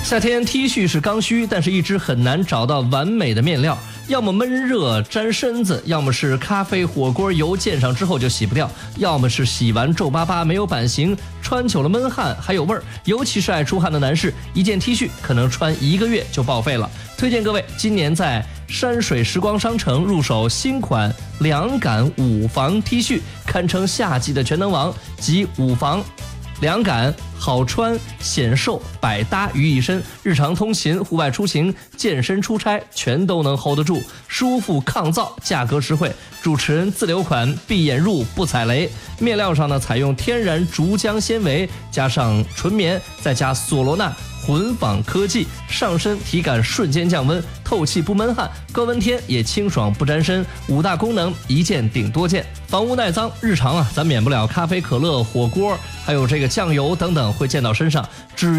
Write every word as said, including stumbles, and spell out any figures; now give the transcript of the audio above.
夏天 T 恤是刚需，但是一直很难找到完美的面料，要么闷热粘身子，要么是咖啡火锅油溅上之后就洗不掉，要么是洗完皱巴巴没有版型，穿久了闷汗还有味儿。尤其是爱出汗的男士，一件 T 恤可能穿一个月就报废了。推荐各位今年在山水时光商城入手新款凉感五防 T 恤，堪称夏季的全能王，集五防凉感、好穿、显瘦、百搭于一身，日常通勤、户外出行、健身出差全都能 hold 得住，舒服抗造，价格实惠。主持人自留款，闭眼入不踩雷。面料上呢，采用天然竹浆纤维，加上纯棉，再加索罗纳混纺科技，上身体感瞬间降温，透气不闷汗，高温天也清爽不沾身。五大功能，一件顶多件，防污耐脏。日常啊，咱免不了咖啡、可乐、火锅，还有这个酱油等等会溅到身上，只